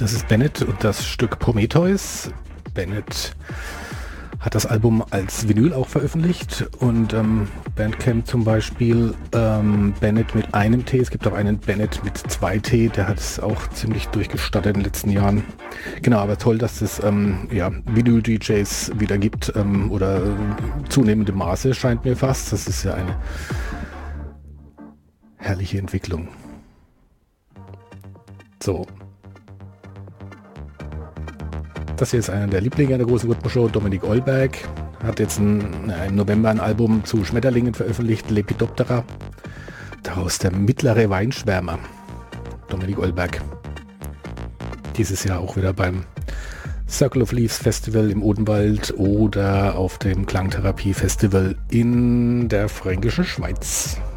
Das ist Bennett und das Stück Prometheus. Bennett hat das Album als Vinyl auch veröffentlicht und Bandcamp zum Beispiel Bennett mit einem T. Es gibt auch einen Bennett mit 2 T, der hat es auch ziemlich durchgestartet in den letzten Jahren. Genau, aber toll, dass es Vinyl-DJs wieder gibt oder zunehmende Maße scheint mir fast. Das ist ja eine herrliche Entwicklung. So. Das hier ist einer der Lieblinge der großen Rhythmushow, Dominik Eulberg. Hat jetzt im November ein Album zu Schmetterlingen veröffentlicht, Lepidoptera. Daraus der mittlere Weinschwärmer, Dominik Eulberg. Dieses Jahr auch wieder beim Circle of Leaves Festival im Odenwald oder auf dem Klangtherapie Festival in der Fränkischen Schweiz.